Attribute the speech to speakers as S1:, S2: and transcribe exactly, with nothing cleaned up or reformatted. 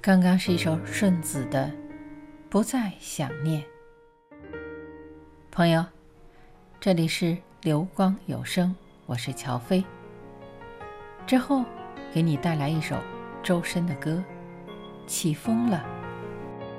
S1: 刚刚是一首顺子的《不再想念》。朋友，这里是流光有声，我是乔飞。之后给你带来一首周深的歌《起风了》。